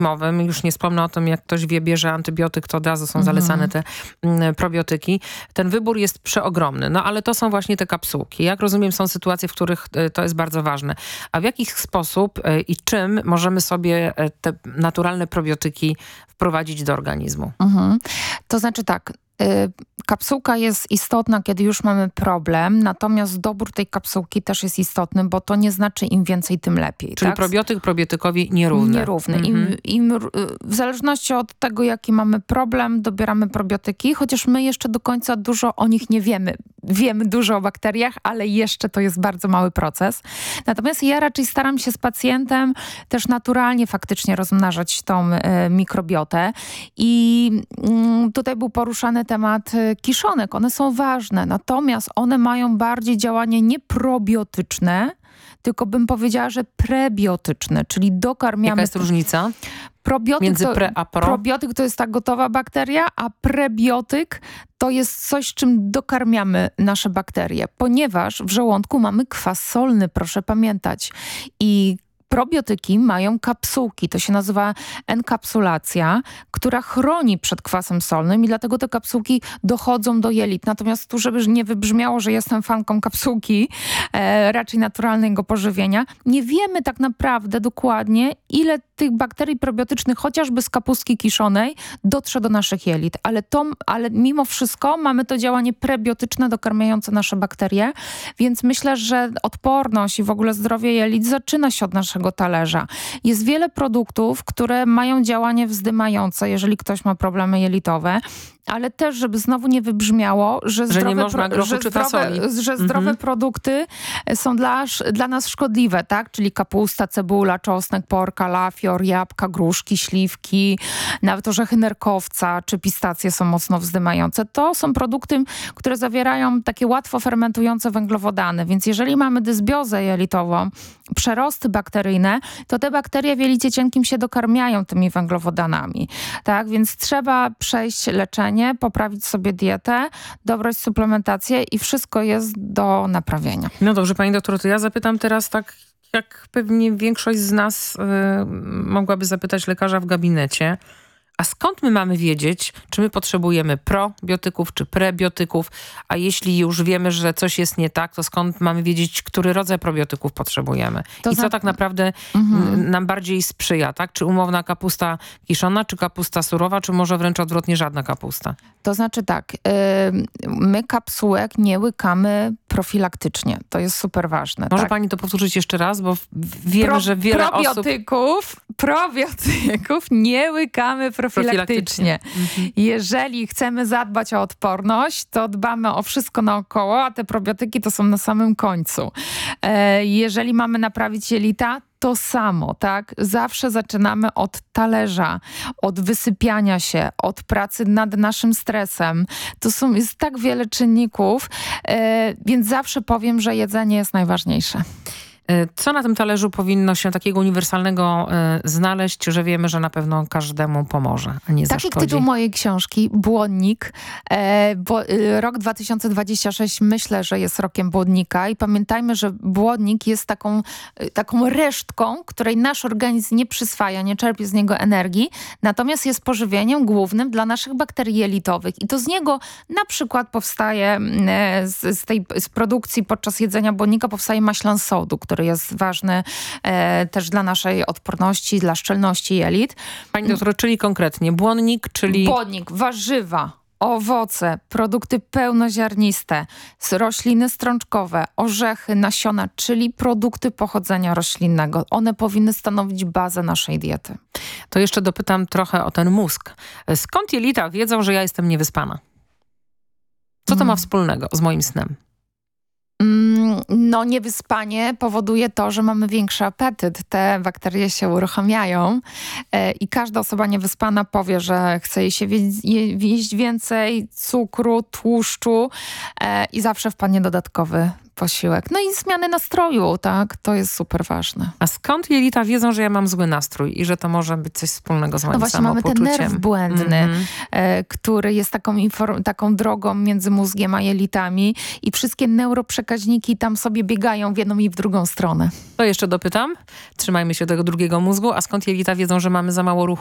już nie wspomnę o tym, jak ktoś bierze antybiotyk, to od razu są zalecane te probiotyki. Ten wybór jest przeogromny, no ale to są właśnie te kapsułki. Jak rozumiem, są sytuacje, w których to jest bardzo ważne. A w jaki sposób i czym możemy sobie te naturalne probiotyki wprowadzić do organizmu? To znaczy tak, kapsułka jest istotna, kiedy już mamy problem, natomiast dobór tej kapsułki też jest istotny, bo to nie znaczy im więcej, tym lepiej. Czyli tak? probiotyk probiotykowi nierówny. Nierówny. W zależności od tego, jaki mamy problem, dobieramy probiotyki, chociaż my jeszcze do końca dużo o nich nie wiemy. Wiemy dużo o bakteriach, ale jeszcze to jest bardzo mały proces. Natomiast ja raczej staram się z pacjentem też naturalnie faktycznie rozmnażać tą mikrobiotę. I tutaj był poruszany temat kiszonek. One są ważne, natomiast one mają bardziej działanie nie probiotyczne, tylko bym powiedziała, że prebiotyczne, czyli dokarmiamy... Jaka jest różnica? Probiotyk między pre a pro? Probiotyk to jest ta gotowa bakteria, a prebiotyk to jest coś, czym dokarmiamy nasze bakterie, ponieważ w żołądku mamy kwas solny, proszę pamiętać. I probiotyki mają kapsułki, to się nazywa enkapsulacja, która chroni przed kwasem solnym i dlatego te kapsułki dochodzą do jelit. Natomiast tu, żeby nie wybrzmiało, że jestem fanką kapsułki, raczej naturalnego pożywienia, nie wiemy tak naprawdę dokładnie, ile tych bakterii probiotycznych, chociażby z kapustki kiszonej, dotrze do naszych jelit. Ale mimo wszystko mamy to działanie prebiotyczne dokarmiające nasze bakterie, więc myślę, że odporność i w ogóle zdrowie jelit zaczyna się od naszego talerza. Jest wiele produktów, które mają działanie wzdymające, jeżeli ktoś ma problemy jelitowe, ale też, żeby znowu nie wybrzmiało, że zdrowe produkty są dla nas szkodliwe, tak? Czyli kapusta, cebula, czosnek, porka, lafior, jabłka, gruszki, śliwki, nawet orzechy nerkowca czy pistacje są mocno wzdymające. To są produkty, które zawierają takie łatwo fermentujące węglowodany, więc jeżeli mamy dysbiozę jelitową, przerosty bakteryjne, to te bakterie w jelicie cienkim się dokarmiają tymi węglowodanami, tak? Więc trzeba przejść leczenie, poprawić sobie dietę, dobrać suplementację i wszystko jest do naprawienia. No dobrze, pani doktor, to ja zapytam teraz tak, jak pewnie większość z nas mogłaby zapytać lekarza w gabinecie. A skąd my mamy wiedzieć, czy my potrzebujemy probiotyków, czy prebiotyków? A jeśli już wiemy, że coś jest nie tak, to skąd mamy wiedzieć, który rodzaj probiotyków potrzebujemy? I co tak naprawdę nam bardziej sprzyja, tak? Czy umowna kapusta kiszona, czy kapusta surowa, czy może wręcz odwrotnie żadna kapusta? To znaczy tak, my kapsułek nie łykamy profilaktycznie. To jest super ważne. Może tak? pani to powtórzyć jeszcze raz, bo wiemy, że wiele osób... Probiotyków nie łykamy profilaktycznie. Jeżeli chcemy zadbać o odporność, to dbamy o wszystko naokoło, a te probiotyki to są na samym końcu. Jeżeli mamy naprawić jelita, to samo, tak? Zawsze zaczynamy od talerza, od wysypiania się, od pracy nad naszym stresem. Jest tak wiele czynników, więc zawsze powiem, że jedzenie jest najważniejsze. Co na tym talerzu powinno się takiego uniwersalnego znaleźć, że wiemy, że na pewno każdemu pomoże, a nie zaszkodzi? Tak jak tytuł mojej książki, Błonnik, bo rok 2026 myślę, że jest rokiem błonnika i pamiętajmy, że błonnik jest taką resztką, której nasz organizm nie przyswaja, nie czerpie z niego energii, natomiast jest pożywieniem głównym dla naszych bakterii jelitowych i to z niego na przykład powstaje, z produkcji podczas jedzenia błonnika powstaje maślan sodu, który jest ważny też dla naszej odporności, dla szczelności jelit. Pani doktor, czyli konkretnie błonnik, czyli... Błonnik, warzywa, owoce, produkty pełnoziarniste, rośliny strączkowe, orzechy, nasiona, czyli produkty pochodzenia roślinnego. One powinny stanowić bazę naszej diety. To jeszcze dopytam trochę o ten mózg. Skąd jelita wiedzą, że ja jestem niewyspana? Co to ma wspólnego z moim snem? No niewyspanie powoduje to, że mamy większy apetyt. Te bakterie się uruchamiają i każda osoba niewyspana powie, że chce jej się jeść więcej cukru, tłuszczu i zawsze wpadnie dodatkowy posiłek. No i zmiany nastroju, tak? To jest super ważne. A skąd jelita wiedzą, że ja mam zły nastrój i że to może być coś wspólnego z moim No właśnie mamy ten samopoczuciem? nerw błędny, który jest taką drogą między mózgiem a jelitami i wszystkie neuroprzekaźniki tam sobie biegają w jedną i w drugą stronę. To jeszcze dopytam. Trzymajmy się tego drugiego mózgu. A skąd jelita wiedzą, że mamy za mało ruchu?